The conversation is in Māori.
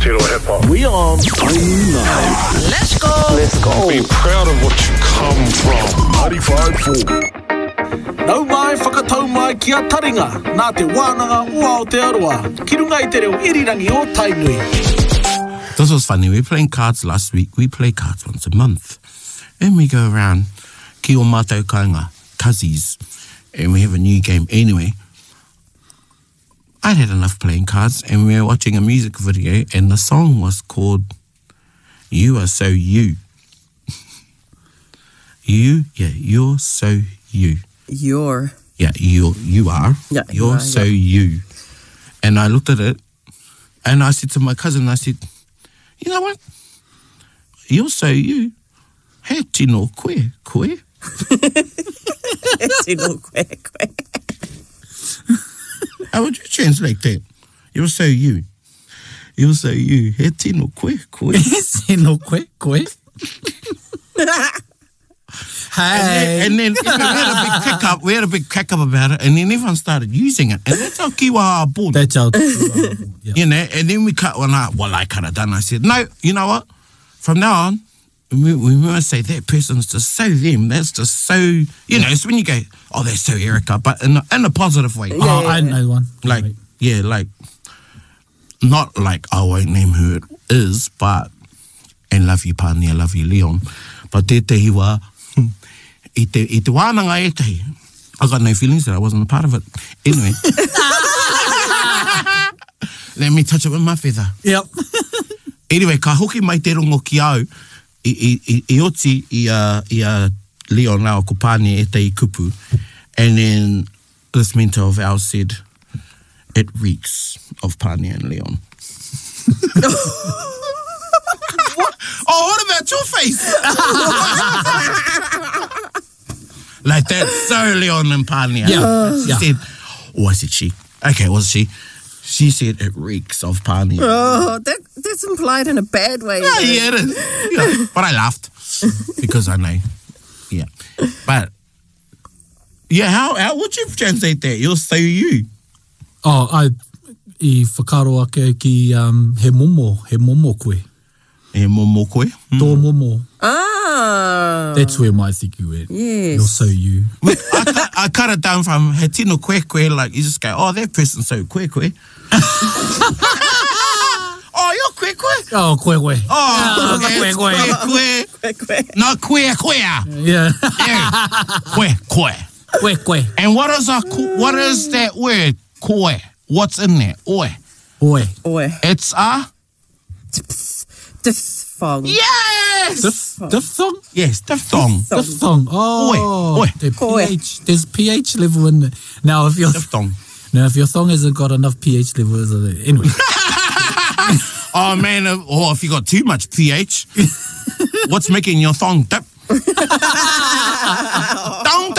Aotearoa hip hop. We on. Let's go. Let's go. Be proud of what you come from. 95.4. Nau mai whakatau mai ki a taringa, nā te wānanga ua o te aroa, ki runga I te reo irirangi o Tainui. This was funny. We were playing cards last week. We play cards once a month. And we go around ki o mātou kainga, Kazi's, and we have a new game. Anyway, I'd had enough playing cards, and we were watching a music video, and the song was called You Are So You. You're so you. You're. Yeah, you are. Yeah, you're so you. And I looked at it, and I said to my cousin, I said, you know what? You're so you. He tino koe. Tino koe. How would you translate that? You're so you. You're so you. He tino koe. Tino koe. Hey. And then we had a big kick up about it, and then everyone started using it. And that's how kiwa board. That's how You know, and then we cut one out. Well, I could have done. I said, no, you know what? From now on, we must say that person's just so them. That's just so, you know, it's when you go, oh, that's so Erica, but in a positive way. I know one. Like, not like I won't name who it is, but, and love you, Pani, I love you, Leon. But te hiwa, I te wānanga e tehi. I got no feelings that I wasn't a part of it. Anyway. Let me touch it with my feather. Yep. Anyway, ka hoki mai te rongo ki au, I oti I a Leon now ko Pani e te kupu. And then this mentor of ours said, it reeks of Pani and Leon. What about your face? Like that's so Leon and Pani. She said, I said she. Okay, was she? She said it reeks of Pani. Oh, that's implied in a bad way. Yeah, it is. Yeah. But I laughed because I know. Yeah. But yeah, how would you translate that? You're so you. Oh, I whakaro ake ki he momo koe. He momo koe? Tō momo. Ah. That's where my thinking went. Yes. You're so you. I cut it down from he tino koe, like you just go, oh, that person's so koe. Oh, you're koe. Oh, koe. Oh, okay. Koe. Not koe. Yeah. Koe. And what is that word? Koe. What's in there? Oi. It's a diphthong. Yes. Diphthong? Yes, diphthong. Diphthong. Oh. Oi. There's pH level in there. Now if your diphthong. Now if your thong hasn't got enough pH levels, anyway. Oh man, if you got too much pH, what's making your thong dip? Dong